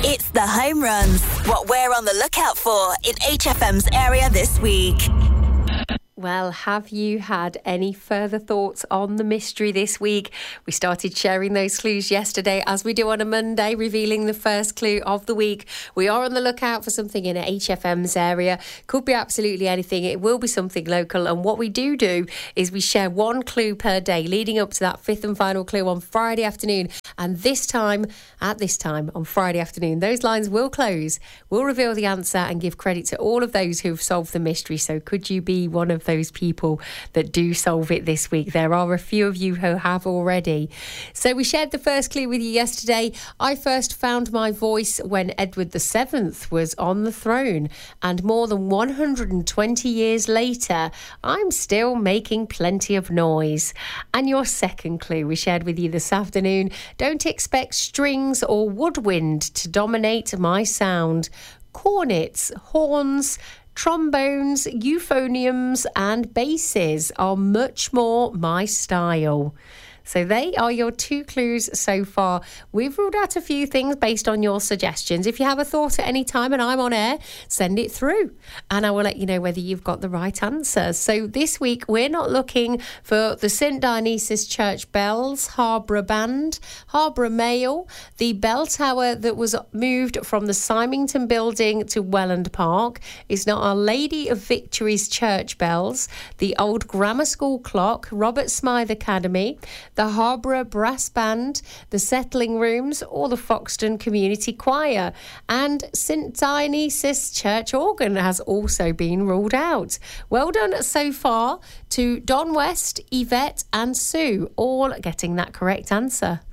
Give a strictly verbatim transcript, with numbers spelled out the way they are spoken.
It's the home runs, what we're on the lookout for in H F M's area this week. Well, have you had any further thoughts on the mystery this week? We started sharing those clues yesterday, as we do on a Monday, revealing the first clue of the week. We are on the lookout for something in H F M's area. Could be absolutely anything. It will be something local. And what we do do is we share one clue per day, leading up to that fifth and final clue on Friday afternoon. And this time, at this time, on Friday afternoon, those lines will close. We'll reveal the answer and give credit to all of those who've solved the mystery. So could you be one of those people that do solve it this week? There are a few of you who have already. So we shared the first clue with you yesterday. I first found my voice when Edward the Seventh was on the throne, and more than one hundred twenty years later, I'm still making plenty of noise. And your second clue we shared with you this afternoon: don't expect strings or woodwind to dominate my sound. Cornets, horns, trombones, euphoniums and basses are much more my style. So they are your two clues so far. We've ruled out a few things based on your suggestions. If you have a thought at any time and I'm on air, send it through and I will let you know whether you've got the right answer. So this week, we're not looking for the Saint Dionysius Church bells, Harborough Band, Harborough Mail, the bell tower that was moved from the Symington building to Welland Park. It's not Our Lady of Victory's church bells, the old grammar school clock, Robert Smythe Academy, the Harborough Brass Band, the Settling Rooms, or the Foxton Community Choir. And Saint Dionysius Church Organ has also been ruled out. Well done so far to Don West, Yvette and Sue, all getting that correct answer.